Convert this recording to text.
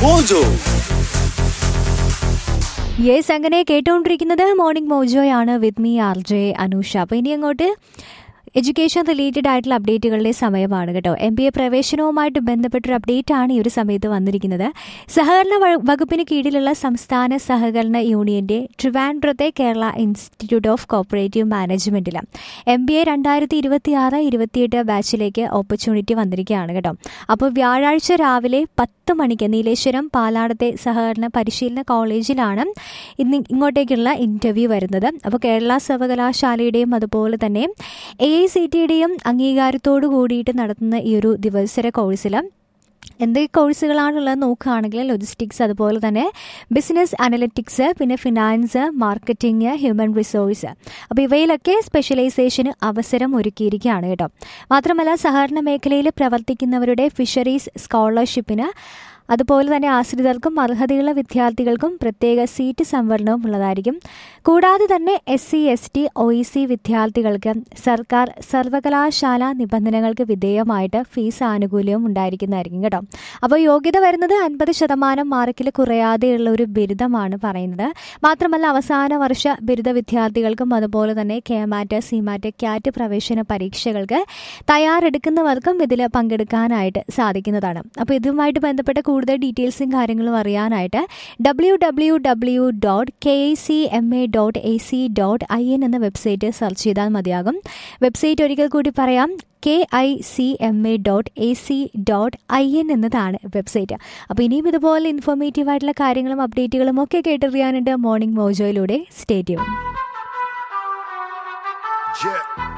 Mojo. Yes, അങ്ങനെ കേട്ടുകൊണ്ടിരിക്കുന്നത് morning മോജോയാണ് with me R J Anusha. അപ്പോൾ ഇനി അങ്ങോട്ട് എഡ്യൂക്കേഷൻ റിലേറ്റഡ് ആയിട്ടുള്ള അപ്ഡേറ്റുകളുടെ സമയമാണ് കേട്ടോ. MBA പ്രവേശനവുമായിട്ട് ബന്ധപ്പെട്ടൊരു അപ്ഡേറ്റ് ആണ് ഈ ഒരു സമയത്ത് വന്നിരിക്കുന്നത്. സഹകരണ വകുപ്പിന് കീഴിലുള്ള സംസ്ഥാന സഹകരണ യൂണിയന്റെ ട്രിവാൻഡ്രത്തെ കേരള ഇൻസ്റ്റിറ്റ്യൂട്ട് ഓഫ് കോപ്പറേറ്റീവ് മാനേജ്മെന്റിൽ MBA 2026-28 ബാച്ചിലേക്ക് ഓപ്പർച്യൂണിറ്റി വന്നിരിക്കുകയാണ് കേട്ടോ. അപ്പോൾ വ്യാഴാഴ്ച രാവിലെ 10 മണിക്ക് നീലേശ്വരം പാലാടത്തെ സഹകരണ പരിശീലന കോളേജിലാണ് ഇങ്ങോട്ടേക്കുള്ള ഇന്റർവ്യൂ വരുന്നത്. അപ്പോൾ കേരള സർവകലാശാലയുടെയും അതുപോലെ തന്നെ AICTEയുടെയും അംഗീകാരത്തോടു കൂടിയിട്ട് നടത്തുന്ന ഈ ഒരു ദിവസര കോഴ്സിൽ എന്തൊക്കെ കോഴ്സുകളാണുള്ളത് നോക്കുകയാണെങ്കിൽ ലോജിസ്റ്റിക്സ്, അതുപോലെ തന്നെ ബിസിനസ് അനലിറ്റിക്സ്, പിന്നെ ഫിനാൻസ്, മാർക്കറ്റിംഗ്, ഹ്യൂമൻ റിസോഴ്സ്. അപ്പോൾ ഇവയിലൊക്കെ സ്പെഷ്യലൈസേഷന് അവസരം ഒരുക്കിയിരിക്കുകയാണ് കേട്ടോ. മാത്രമല്ല സഹകരണ മേഖലയിൽ പ്രവർത്തിക്കുന്നവരുടെ ഫിഷറീസ് സ്കോളർഷിപ്പിന് അതുപോലെ തന്നെ ആശ്രിതർക്കും അർഹതയുള്ള വിദ്യാർത്ഥികൾക്കും പ്രത്യേക സീറ്റ് സംവരണവും ഉള്ളതായിരിക്കും. കൂടാതെ തന്നെ SC ST OEC വിദ്യാർത്ഥികൾക്ക് സർക്കാർ സർവകലാശാല നിബന്ധനകൾക്ക് വിധേയമായിട്ട് ഫീസ് ആനുകൂല്യവും ഉണ്ടായിരിക്കുന്നതായിരിക്കും കേട്ടോ. അപ്പോൾ യോഗ്യത വരുന്നത് 50% മാർക്കിൽ കുറയാതെയുള്ള ഒരു ബിരുദമാണ് പറയുന്നത്. മാത്രമല്ല അവസാന വർഷ ബിരുദ വിദ്യാർത്ഥികൾക്കും അതുപോലെ തന്നെ KMAT, CMAT, CAT പ്രവേശന പരീക്ഷകൾക്ക് തയ്യാറെടുക്കുന്നവർക്കും ഇതിൽ പങ്കെടുക്കാനായിട്ട് സാധിക്കുന്നതാണ്. അപ്പോൾ ഇതുമായിട്ട് ബന്ധപ്പെട്ട കൂടുതൽ ഡീറ്റെയിൽസും കാര്യങ്ങളും അറിയാനായിട്ട് www.kicma.ac.in എന്ന വെബ്സൈറ്റ് സെർച്ച് ചെയ്താൽ മതിയാകും. വെബ്സൈറ്റ് ഒരിക്കൽ കൂടി പറയാം, kicma.ac.in എന്നതാണ് വെബ്സൈറ്റ്. അപ്പോൾ ഇനിയും ഇതുപോലെ ഇൻഫോർമേറ്റീവ് ആയിട്ടുള്ള കാര്യങ്ങളും അപ്ഡേറ്റുകളും ഒക്കെ കേട്ടറിയാനുണ്ട് മോർണിംഗ് മോജോയിലൂടെ. Stay tune.